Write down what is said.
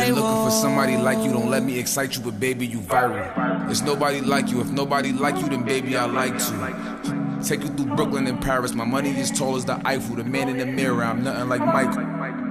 been looking for somebody like you. Don't let me excite you, but baby, you viral. There's nobody like you. If nobody like you, then baby, I like to take you through Brooklyn and Paris. My money is tall as the Eiffel. The man in the mirror, I'm nothing like Michael.